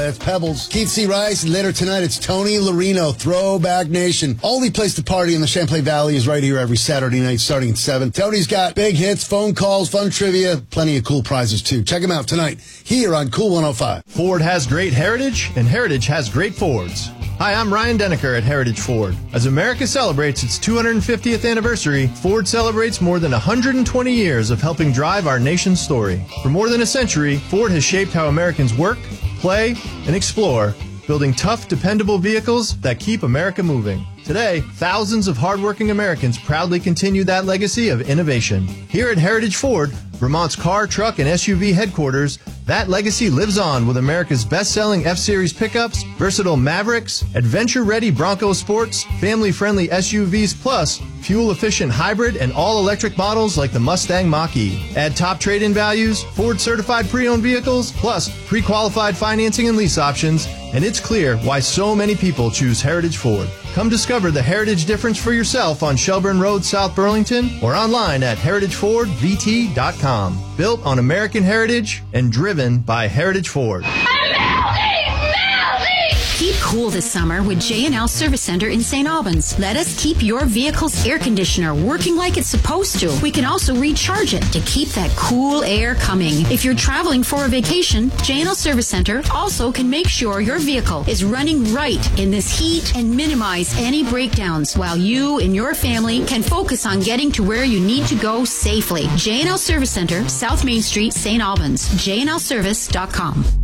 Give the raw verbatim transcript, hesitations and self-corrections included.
That's Pebbles. Keith C. Rice, and later tonight it's Tony Larino, Throwback Nation. Only place to party in the Champlain Valley is right here every Saturday night starting at seven. Tony's got big hits, phone calls, fun trivia, plenty of cool prizes too. Check him out tonight here on Cool one oh five. Ford has great heritage, and heritage has great Fords. Hi, I'm Ryan Denneker at Heritage Ford. As America celebrates its two hundred fiftieth anniversary, Ford celebrates more than one hundred twenty years of helping drive our nation's story. For more than a century, Ford has shaped how Americans work, play, and explore, building tough, dependable vehicles that keep America moving. Today, thousands of hardworking Americans proudly continue that legacy of innovation. Here at Heritage Ford, Vermont's car, truck, and S U V headquarters, that legacy lives on with America's best-selling F-Series pickups, versatile Mavericks, adventure-ready Bronco Sports, family-friendly S U Vs, plus fuel-efficient hybrid and all-electric models like the Mustang Mach-E. Add top trade-in values, Ford-certified pre-owned vehicles, plus pre-qualified financing and lease options, and it's clear why so many people choose Heritage Ford. Come discover the Heritage difference for yourself on Shelburne Road, South Burlington, or online at heritage ford v t dot com. Built on American heritage and driven by Heritage Ford. Keep cool this summer with J and L Service Center in Saint Albans. Let us keep your vehicle's air conditioner working like it's supposed to. We can also recharge it to keep that cool air coming. If you're traveling for a vacation, J and L Service Center also can make sure your vehicle is running right in this heat and minimize any breakdowns while you and your family can focus on getting to where you need to go safely. J and L Service Center, South Main Street, Saint Albans. J and L service dot com.